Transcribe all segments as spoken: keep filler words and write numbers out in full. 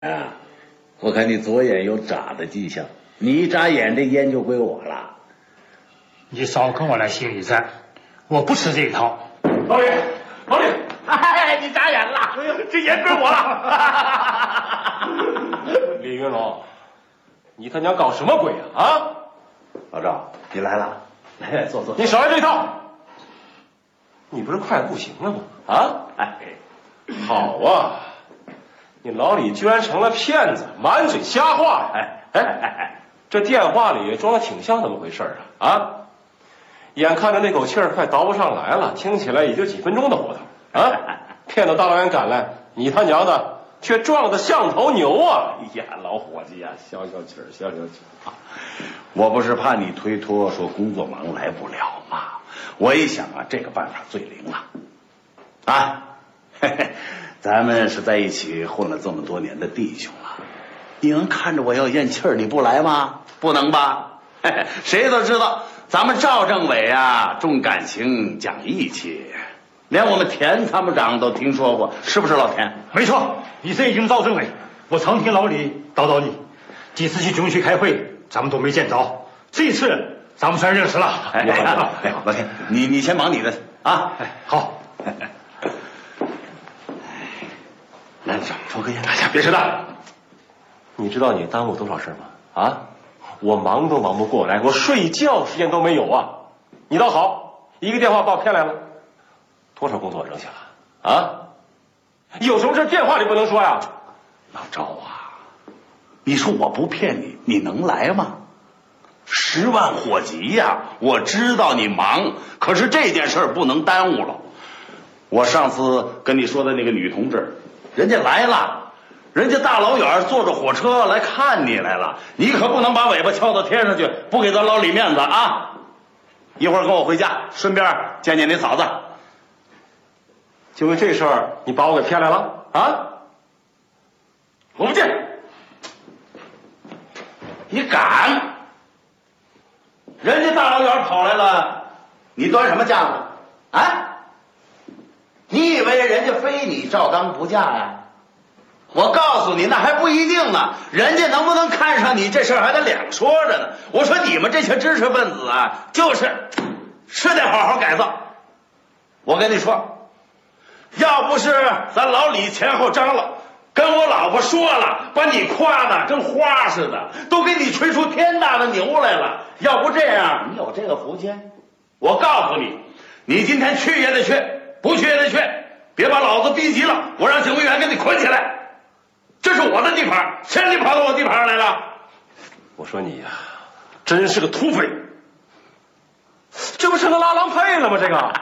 啊，我看你左眼有眨的迹象，你一眨眼，这烟就归我了。 你少跟我来心理战，我不吃这一套。 老李，老李，哎，你眨眼了，哎呀，这烟归我了。李云龙，你他娘搞什么鬼啊？啊！ 老赵，你来了，来坐坐。 你少来这一套。你不是快不行了吗？啊！ 哎， 好啊，你老李居然成了骗子，满嘴瞎话。哎哎哎，这电话里装的挺像那么回事啊！啊，眼看着那口气儿快倒不上来了，听起来也就几分钟的活头啊！骗到大老远赶来，你他娘的却撞得像头牛啊！ 哎呀，老伙计呀、啊，消消气儿，消消气儿啊！我不是怕你推脱，说工作忙来不了吗？我一想啊，这个办法最灵了啊！嘿嘿，咱们是在一起混了这么多年的弟兄了，你能看着我要咽气儿你不来吗？不能吧？嘿嘿，谁都知道咱们赵政委啊重感情讲义气，连我们田参谋长都听说过，是不是老田？ 没错，你这已经赵政委，我常听老李叨叨你，几次去军区开会，咱们都没见着，这次咱们算认识了。 哎呀，哎，老田，你你先忙你的啊。 哎，好。 来，抽根烟。 哎呀，别扯淡！你知道你耽误多少事吗？啊，我忙都忙不过来，我睡觉时间都没有啊！你倒好，一个电话把我骗来了，多少工作扔下了啊？有什么事电话里不能说呀？ 老赵啊，你说我不骗你，你能来吗？十万火急呀！我知道你忙，可是这件事不能耽误了。我上次跟你说的那个女同志，人家来了，人家大老远坐着火车来看你来了，你可不能把尾巴翘到天上去，不给咱老李面子啊！一会儿跟我回家，顺便见见你嫂子。 就为这事儿，你把我给骗来了啊？我不见。 你敢？人家大老远跑来了，你端什么架子啊？你以为人家非你赵刚不嫁呀？我告诉你，那还不一定呢。人家能不能看上你，这事儿还得两说着呢。我说你们这些知识分子啊，就是是得好好改造。我跟你说，要不是咱老李前后张罗，跟我老婆说了，把你夸的跟花似的，都给你吹出天大的牛来了。要不这样，你有这个福气？我告诉你，你今天去也得去，不去也得去，别把老子逼急了，我让警卫员给你捆起来。这是我的地盘，谁让你跑到我地盘上来了？ 我说你呀、啊，真是个土匪，这不成了拉郎配了吗？这个。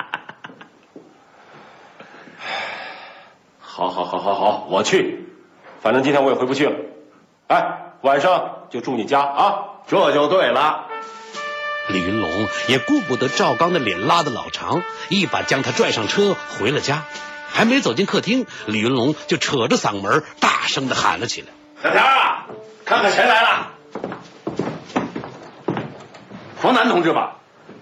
好好好好好，我去，反正今天我也回不去了。哎，晚上就住你家啊， 这就对了。 李云龙也顾不得赵刚的脸拉得老长，一把将他拽上车回了家。还没走进客厅，李云龙就扯着嗓门大声地喊了起来：“ 小田啊，看看谁来了？冯南同志吧？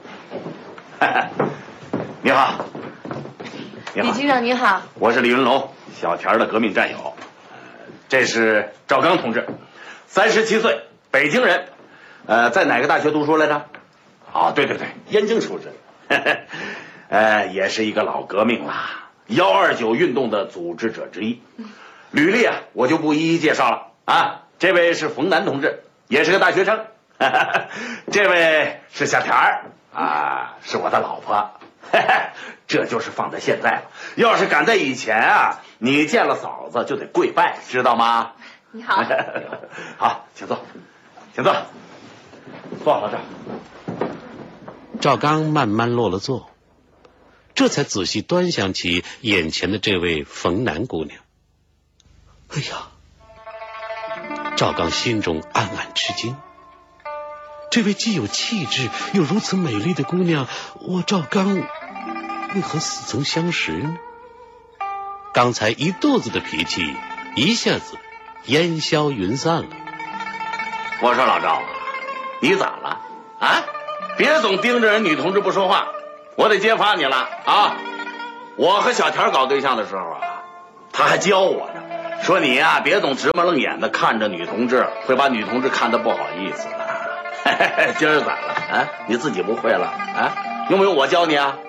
你好，你好， 李局长你好， 我是李云龙，小田的革命战友。这是赵刚同志，三十七岁，北京人，呃，在哪个大学读书来着？哦，对对对，燕京出身，呃，也是一个老革命啦。幺二九运动的组织者之一，履历啊，我就不一一介绍了啊。这位是冯南同志，也是个大学生。这位是小田儿啊，是我的老婆。这就是放在现在了。要是赶在以前啊，你见了嫂子就得跪拜，知道吗？ 你好。 好，请坐，请坐，坐好这。 赵刚慢慢落了座。这才仔细端详起眼前的这位冯南姑娘。哎呀，赵刚心中暗暗吃惊，这位既有气质又如此美丽的姑娘，我赵刚为何似曾相识呢？刚才一肚子的脾气一下子烟消云散了。 我说老赵，你咋了啊？别总盯着人女同志不说话，我得揭发你了啊！我和小田搞对象的时候啊，他还教我呢， 说你呀、啊，别总直目愣眼的看着女同志，会把女同志看得不好意思的。今儿咋了啊？你自己不会了啊？用不用我教你啊？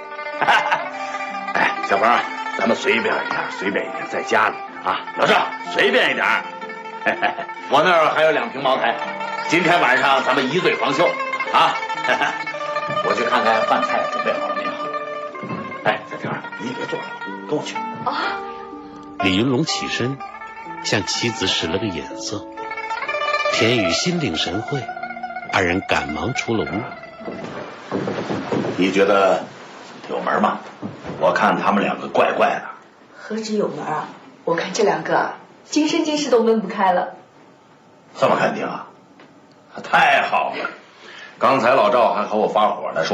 哎，小鹏，咱们随便一点，随便一点，在家里啊。老赵，随便一点。我那儿还有两瓶茅台，今天晚上咱们一醉方休啊。我去看看饭菜准备好了没有。哎，小天，你也别坐着，跟我去。 啊！ 李云龙起身，向妻子使了个眼色。田雨心领神会，二人赶忙出了屋。 你觉得有门吗？我看他们两个怪怪的。 何止有门啊！我看这两个啊，今生今世都分不开了。 这么肯定啊？太好了！刚才老赵还和我发火呢，说